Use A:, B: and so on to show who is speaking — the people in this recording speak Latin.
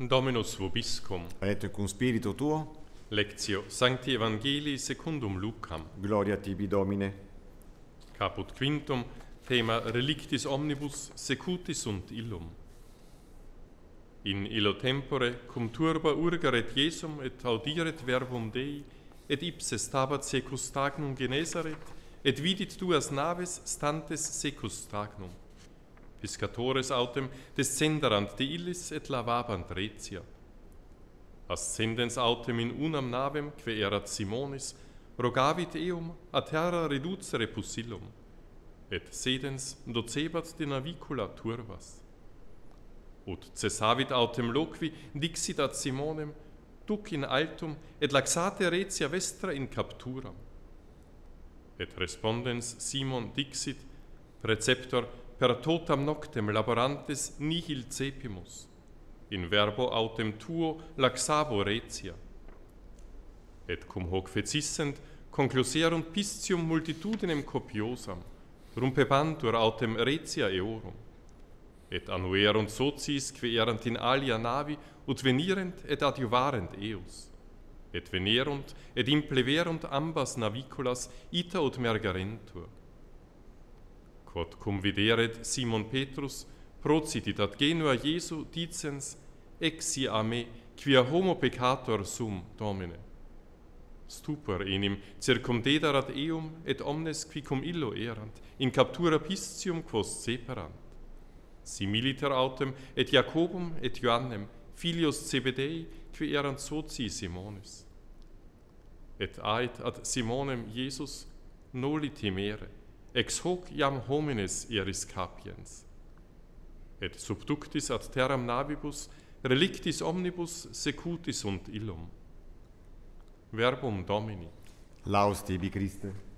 A: Dominus vobiscum.
B: Et cum spiritu tuo,
A: Lectio Sancti Evangelii secundum Lucam.
B: gloria tibi Domine.
A: Caput quintum, thema relictis omnibus secutis sunt illum. In illo tempore cum turba urgaret Jesum et audiret verbum Dei, et ipse stabat secus stagnum genesaret, et vidit duas naves stantes secus stagnum. Piscatores autem descenderant de illis et lavabant retia. Ascendens autem in unam navem, que erat Simonis, rogavit eum a terra reducere pusillum, et sedens docebat de navicula turvas. Ut cessavit autem loqui, dixit ad Simonem, duc in altum, et laxate retia vestra in capturam. Et respondens Simon dixit, preceptor, per totam noctem laborantes nihil cepimus, in verbo autem tuo laxabo retia. Et cum hoc fecissent, concluserunt piscium multitudinem copiosam, rumpebantur autem retia eorum, et annuerunt socis que erant in alia navi, ut venirent et adjuvarent eus, et venerunt et impleverunt ambas naviculas ita ut mergarentur. Quod cum videret Simon Petrus, procitit ad genua Iesu dicens, exi a me, quia homo peccator sum, Domine. Stupor enim circumdederat eum, et omnes qui cum illo erant, in captura piscium quos seperant. Similiter autem et Jacobum et Joannem, filios Zebedei, qui erant soci Simonis. Et ait ad Simonem Iesus, noli timere, ex hoc iam homines eris capiens. Et subductis ad terram navibus, relictis omnibus secutis sunt illum. Verbum Domini.
B: Laus tibi Christe.